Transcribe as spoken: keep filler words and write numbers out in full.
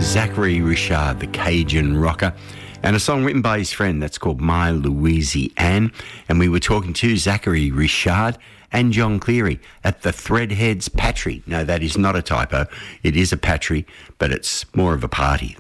Zachary Richard, the Cajun rocker, and a song written by his friend that's called My Louisiane. And we were talking to Zachary Richard and John Cleary at the Threadheads Patry. No, that is not a typo. It is a patry, but it's more of a party.